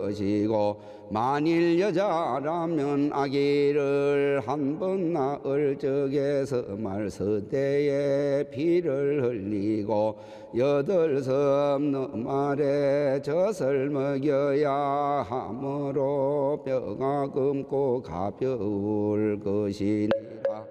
것이고 만일 여자라면 아기를 한 번 낳을 적에서 말서대에 피를 흘리고 여덟 섬 너말에 젖을 먹여야 하므로 뼈가 검고 가벼울 것이니라.